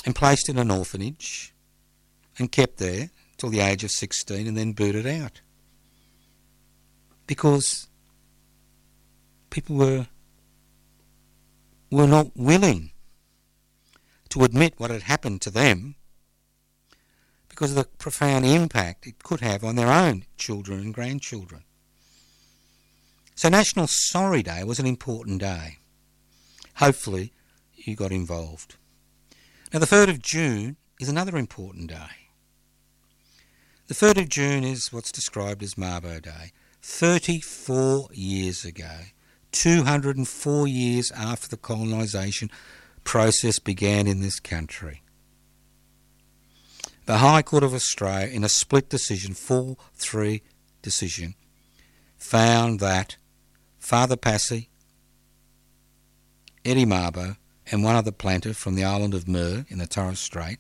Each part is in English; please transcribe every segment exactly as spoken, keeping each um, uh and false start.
and placed in an orphanage and kept there till the age of sixteen and then booted out. Because people were were not willing to admit what had happened to them because of the profound impact it could have on their own children and grandchildren. So National Sorry Day was an important day. Hopefully you got involved. Now the third of June is another important day. The third of June is what's described as Mabo Day. thirty-four years ago, two hundred four years after the colonisation process began in this country, the High Court of Australia, in a split decision, four three decision, found that Father Passy, Eddie Mabo and one other plaintiff from the island of Mer in the Torres Strait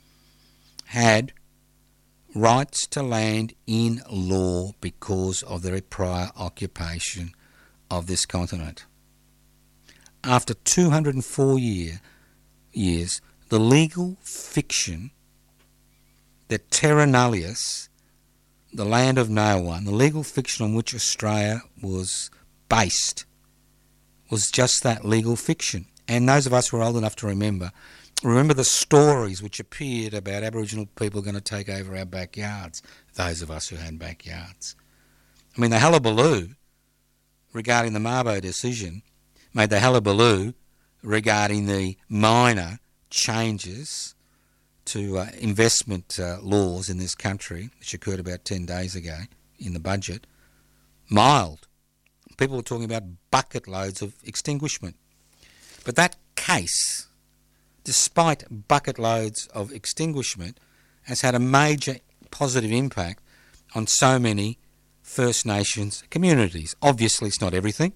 had rights to land in law because of their prior occupation of this continent. After two hundred four year, years, the legal fiction that terra nullius, the land of no one, the legal fiction on which Australia was based, was just that, legal fiction. And those of us who are old enough to remember, remember the stories which appeared about Aboriginal people going to take over our backyards, those of us who had backyards. I mean, the hullabaloo regarding the Mabo decision made the hullabaloo regarding the minor changes to uh, investment uh, laws in this country, which occurred about ten days ago in the budget, mild. People were talking about bucket loads of extinguishment. But that case, despite bucket loads of extinguishment, has had a major positive impact on so many First Nations communities. Obviously it's not everything,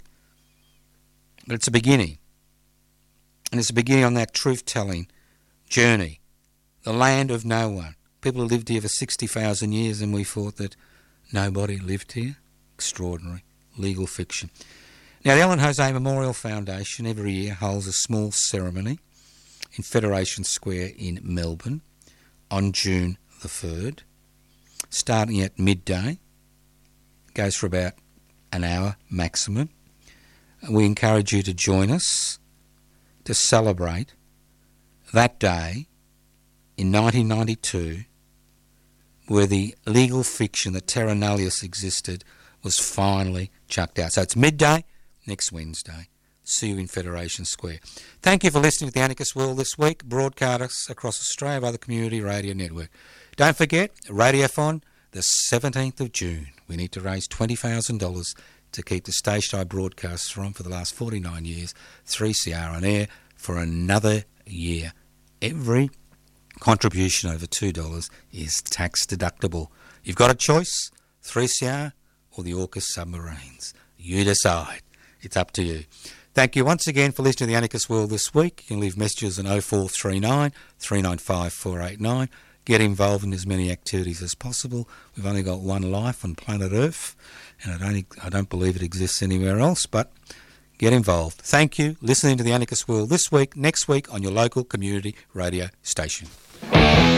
but it's a beginning. And it's a beginning on that truth-telling journey. The land of no one. People who lived here for sixty thousand years and we thought that nobody lived here. Extraordinary. Legal fiction. Now, the Ellen Jose Memorial Foundation every year holds a small ceremony in Federation Square in Melbourne on June the third, starting at midday. It goes for about an hour maximum. We encourage you to join us to celebrate that day in nineteen ninety-two, where the legal fiction that terra nullius existed was finally chucked out. So it's midday next Wednesday. See you in Federation Square. Thank you for listening to the Anarchist World this week, broadcast across Australia by the Community Radio Network. Don't forget, Radiothon, the seventeenth of June. We need to raise twenty thousand dollars to keep the station I broadcast from for the last forty-nine years, three C R on air, for another year. Every contribution over two dollars is tax deductible. You've got a choice, three C R or the AUKUS submarines. You decide. It's up to you. Thank you once again for listening to the Anarchist World this week. You can leave messages on oh four three nine, three nine five, four eight nine. Get involved in as many activities as possible. We've only got one life on planet Earth, and I don't, I don't believe it exists anywhere else, but get involved. Thank you. Listening to the Anarchist World this week, next week on your local community radio station.